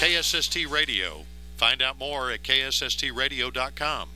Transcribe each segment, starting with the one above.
KSST Radio. Find out more at ksstradio.com.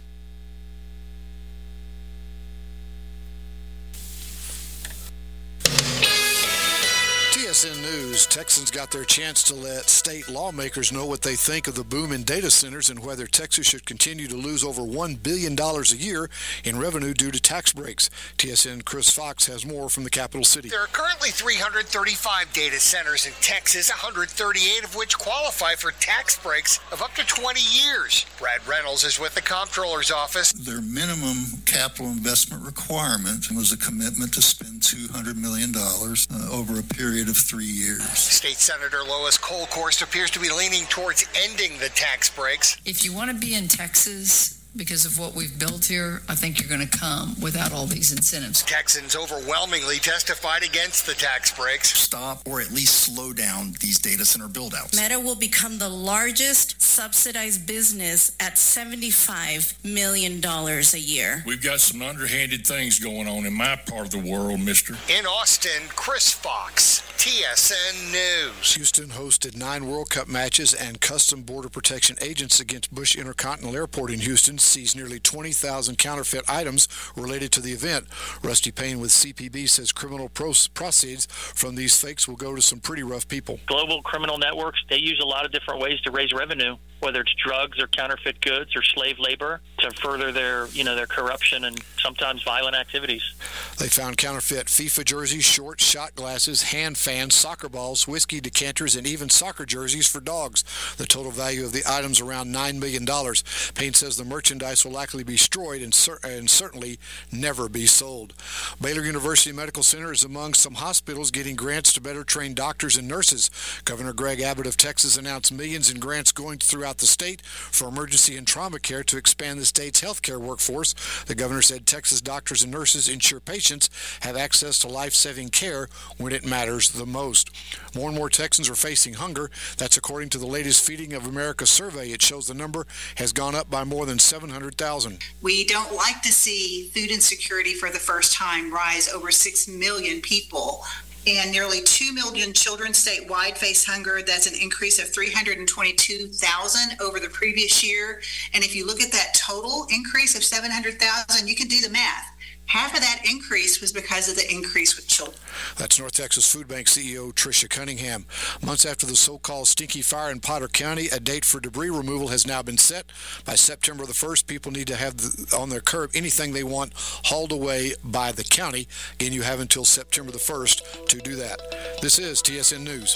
TSN News, Texans got their chance to let state lawmakers know what they think of the boom in data centers and whether Texas should continue to lose over $1 billion a year in revenue due to tax breaks. TSN Chris Fox has more from the capital city. There are currently 335 data centers in Texas, 138 of which qualify for tax breaks of up to 20 years. Brad Reynolds is with the Comptroller's office. Their minimum capital investment requirement was a commitment to spend $200 million over a period of 3 years. State Senator Lois Kolkhorst appears to be leaning towards ending the tax breaks. If you want to be in Texas because of what we've built here, I think you're going to come without all these incentives. Texans overwhelmingly testified against the tax breaks. Stop or at least slow down these data center build-outs. Meta will become the largest subsidized business at $75 million a year. We've got some underhanded things going on in my part of the world, mister. In Austin, Chris Fox, TSN News. Houston hosted 9 World Cup matches, and Custom Border Protection agents against Bush Intercontinental Airport in Houston seized nearly 20,000 counterfeit items related to the event. Rusty Payne with CPB says criminal proceeds from these fakes will go to some pretty rough people. Global criminal networks, they use a lot of different ways to raise revenue, whether it's drugs or counterfeit goods or slave labor, to further their corruption and sometimes violent activities. They found counterfeit FIFA jerseys, shorts, shot glasses, hand fans, soccer balls, whiskey decanters, and even soccer jerseys for dogs. The total value of the items around $9 million. Payne says the merchandise will likely be destroyed and certainly never be sold. Baylor University Medical Center is among some hospitals getting grants to better train doctors and nurses. Governor Greg Abbott of Texas announced millions in grants going throughout the state for emergency and trauma care to expand the state's healthcare workforce. The governor said Texas doctors and nurses ensure patients have access to life-saving care when it matters the most. More and more Texans are facing hunger. That's according to the latest Feeding of America survey. It shows the number has gone up by more than 700,000. We don't like to see food insecurity for the first time rise over 6 million people. And nearly 2 million children statewide face hunger. That's an increase of 322,000 over the previous year. And if you look at that total increase of 700,000, you can do the math. Half of that increase was because of the increase with children. That's North Texas Food Bank CEO Tricia Cunningham. Months after the so-called stinky fire in Potter County, a date for debris removal has now been set. By September the 1st, people need to have on their curb anything they want hauled away by the county. Again, you have until September the 1st to do that. This is TSN News.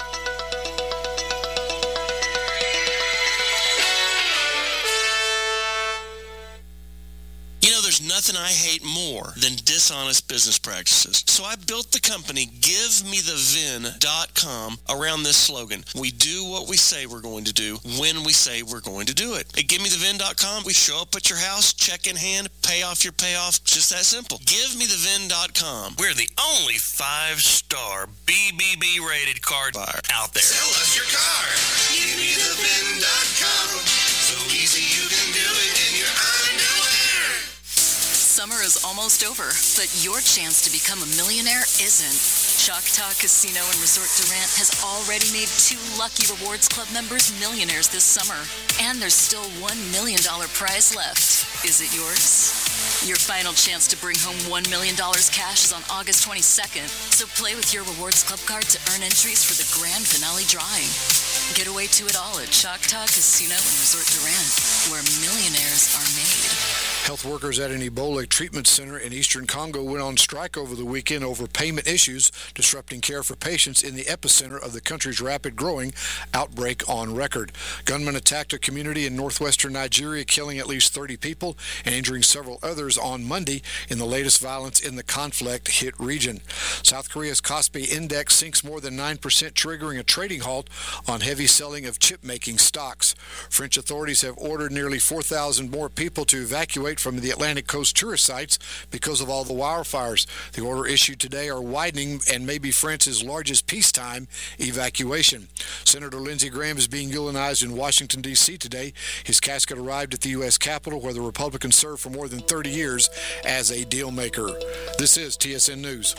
There's nothing I hate more than dishonest business practices. So I built the company GiveMeTheVin.com around this slogan. We do what we say we're going to do when we say we're going to do it. At GiveMeTheVin.com, we show up at your house, check in hand, pay off your payoff. Just that simple. GiveMeTheVin.com. We're the only 5-star BBB rated car buyer out there. Sell us your car. GiveMeTheVin.com. So easy you can do it in your underwear. Summer is almost over, but your chance to become a millionaire isn't. Choctaw Casino and Resort Durant has already made 2 lucky Rewards Club members millionaires this summer. And there's still $1 million prize left. Is it yours? Your final chance to bring home $1 million cash is on August 22nd. So play with your Rewards Club card to earn entries for the grand finale drawing. Get away to it all at Choctaw Casino and Resort Durant, where millionaires are made. Health workers at an Ebola treatment center in eastern Congo went on strike over the weekend over payment issues, disrupting care for patients in the epicenter of the country's rapid growing outbreak on record. Gunmen attacked a community in northwestern Nigeria, killing at least 30 people and injuring several others on Monday in the latest violence in the conflict-hit region. South Korea's Kospi Index sinks more than 9%, triggering a trading halt on heavy selling of chip-making stocks. French authorities have ordered nearly 4,000 more people to evacuate from the Atlantic coast tourist sites because of all the wildfires. The order issued today are widening and may be France's largest peacetime evacuation. Senator Lindsey Graham is being eulogized in Washington, D.C. today. His casket arrived at the U.S. Capitol, where the Republicans served for more than 30 years as a deal maker. This is TSN News.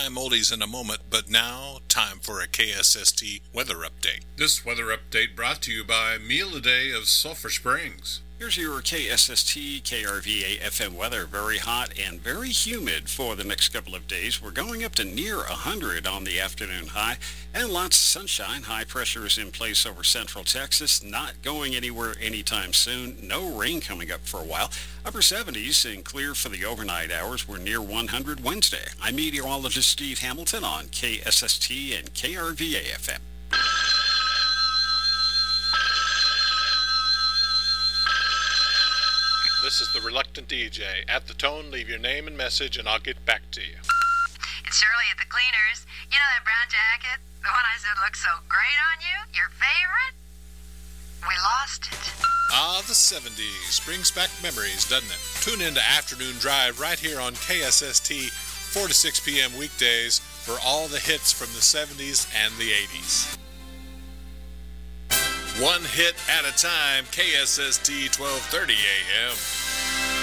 time oldies in a moment, but now time for a KSST weather update. This weather update brought to you by Meal a Day of Sulphur Springs. Here's your KSST KRVA FM weather. Very hot and very humid for the next couple of days. We're going up to near 100 on the afternoon high and lots of sunshine. High pressure is in place over central Texas, not going anywhere anytime soon. No rain coming up for a while. Upper 70s and clear for the overnight hours. We're near 100 Wednesday. I'm meteorologist Steve Hamilton on KSST and KRVA FM. This is the Reluctant DJ. At the tone, leave your name and message, and I'll get back to you. It's Shirley at the Cleaners. You know that brown jacket? The one I said looks so great on you? Your favorite? We lost it. Ah, the 70s. Brings back memories, doesn't it? Tune in to Afternoon Drive right here on KSST, 4 to 6 p.m. weekdays for all the hits from the 70s and the 80s. One hit at a time, KSST 1230 AM.